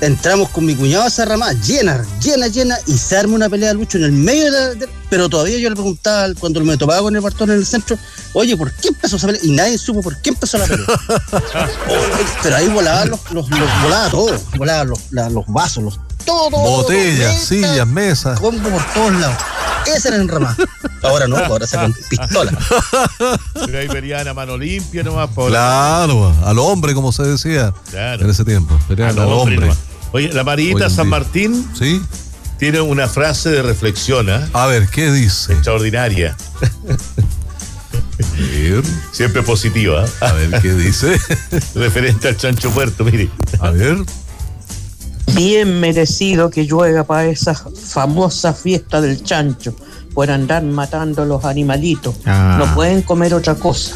entramos con mi cuñado a esa ramada, llena, y se arma una pelea de Lucho en el medio pero todavía yo le preguntaba cuando me topaba con el Bartón en el centro, oye, ¿por qué empezó esa pelea? Y nadie supo por qué empezó la pelea. Pero ahí volaban volaba todo, volaban los vasos, todo. Botellas, sillas, mesas. Combo por todos lados. Esa era enramada. Ahora no, ahora sacan pistola. Pero ahí peleaban a mano limpia nomás. Claro, al hombre, como se decía en ese tiempo. Peleaban al hombre. Oye, la Marita San Martín tiene una frase de reflexión. A ver, ¿qué dice? Extraordinaria. A ver. Siempre positiva. A ver, ¿qué dice? Referente al Chancho Puerto, mire. A ver. Bien merecido que llueva para esa famosa fiesta del chancho, por andar matando a los animalitos. No pueden comer otra cosa.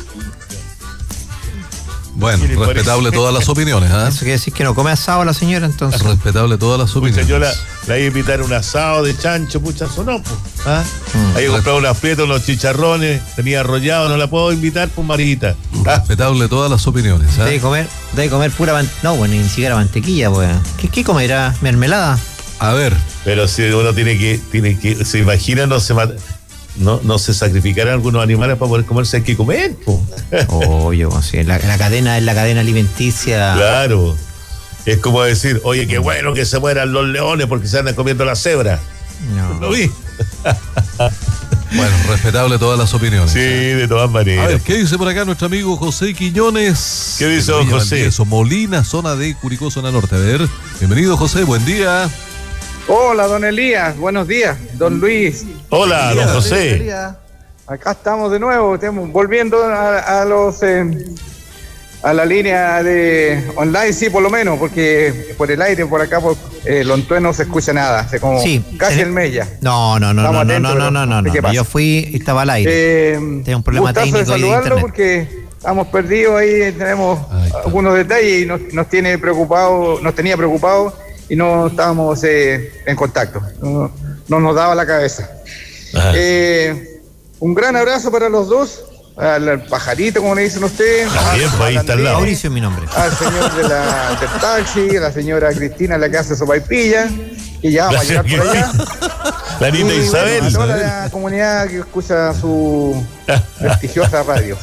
Bueno, respetable todas las opiniones. Eso quiere decir que no come asado la señora, entonces. Respetable todas las opiniones. Pucha, yo la iba a invitar a un asado de chancho, pucha, sonó, pues. Ahí he comprado unas prietas, unos chicharrones, tenía arrollado, no la puedo invitar, pues, Marita. Respetable todas las opiniones. Debe comer pura ni siquiera mantequilla, pues. ¿Qué comerá? ¿Mermelada? A ver. Pero si uno tiene que se imagina, no se sacrificarán algunos animales para poder comerse, hay que comer, po. Oye, sí, la cadena es la cadena alimenticia. Claro. Es como decir, oye, qué bueno que se mueran los leones porque se andan comiendo la cebra. No. ¿Lo vi? Bueno, respetable todas las opiniones. Sí, de todas maneras. A ver, ¿qué dice por acá nuestro amigo José Quiñones? ¿Qué dice don José? Eso, Molina, zona de Curicó, zona norte. A ver, bienvenido José, buen día. Hola, don Elías, buenos días, don Luis. Hola, don José. Acá estamos de nuevo, estamos volviendo a la línea de online, sí, por lo menos, porque por el aire, por acá, por Lontué no se escucha nada, hace como casi el mes ya. No. Yo fui y estaba al aire. Tenía un problema técnico de saludarlo de internet. porque estamos perdidos ahí, tenemos algunos detalles y nos tenía preocupado y no estábamos en contacto, no nos daba la cabeza. Un gran abrazo para los dos, al pajarito, como le dicen ustedes. También, ahí está al lado. Mauricio es mi nombre. Al señor del taxi, a la señora Cristina, la que hace sopaipilla, que ya va a llegar por allá. La niña Isabel. Bueno, a toda la comunidad que escucha su prestigiosa radio.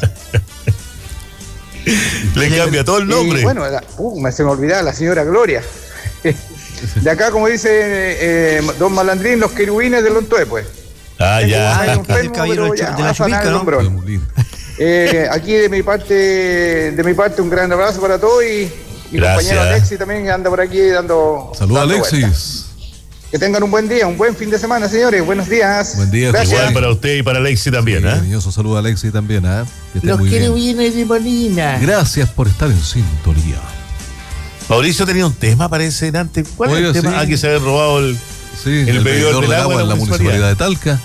Le cambia todo el nombre. Y bueno, se me olvidaba la señora Gloria. De acá, como dice don Malandrín, los querubines de Lontué, pues. Ya. El caballero de la Chupilca, ¿no? Aquí de mi parte un gran abrazo para todos y mi compañero Alexis también, que anda por aquí dando. Saludos, Alexis. Vueltas. Que tengan un buen día, un buen fin de semana, señores. Buenos días. Buen día. Gracias. Igual para usted y para Alexis también, cariñoso saludo a Alexis también, Los querubines de Molina. Gracias por estar en sintonía. Mauricio tenía un tema, parece, antes. ¿Cuál es el tema? Sí. Que se había robado el medidor del agua en la municipalidad de Talca.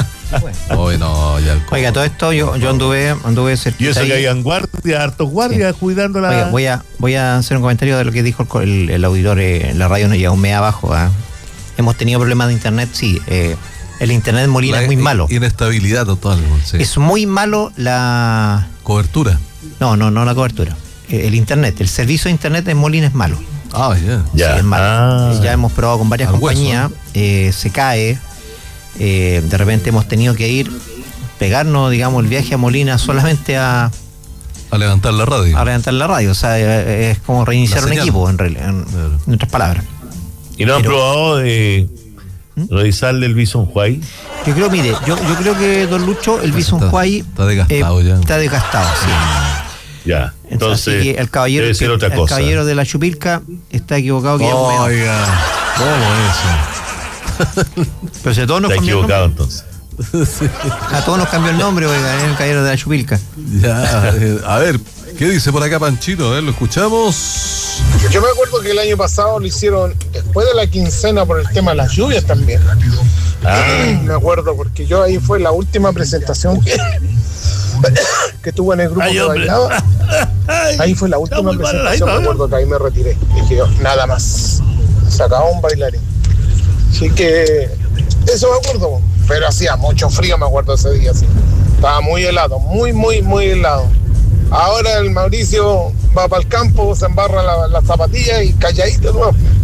Oiga, todo esto yo anduve cerquita. Y eso que hayan hartos guardias cuidando la. Oiga, voy a hacer un comentario de lo que dijo el auditor en la radio, no llega un mes abajo. Hemos tenido problemas de internet, sí. El internet en Molina es muy malo. Inestabilidad total. Sí. Es muy malo la cobertura. No la cobertura. El internet, el servicio de internet en Molina es malo. Sí, es malo. Ya hemos probado con varias compañías, se cae. De repente hemos tenido que pegarnos, digamos, el viaje a Molina solamente a levantar la radio. O sea, es como reiniciar un equipo, en otras palabras. ¿Y no han probado de revisarle el Bison Huay? Yo creo que, don Lucho, el Bison Huay está desgastado ya. Está desgastado, sí. Ya, entonces el caballero de la Chupilca está equivocado. Oiga, ¿cómo eso? Pero si a todos nos está cambió equivocado el nombre. entonces. A todos nos cambió el nombre, oiga, el caballero de la Chupilca. Ya, a ver, ¿qué dice por acá Panchito? Lo escuchamos. Yo me acuerdo que el año pasado lo hicieron después de la quincena por el tema de las lluvias también. Me acuerdo porque yo ahí fue la última presentación que tuve en el grupo que bailaba. Ahí fue la última presentación, me acuerdo que ahí me retiré. Dije yo, nada más. Se acabó un bailarín. Así que eso me acuerdo, pero hacía mucho frío, me acuerdo ese día. Sí. Estaba muy helado, muy helado. Ahora el Mauricio va para el campo, se embarra las zapatillas y calladito, ¿no?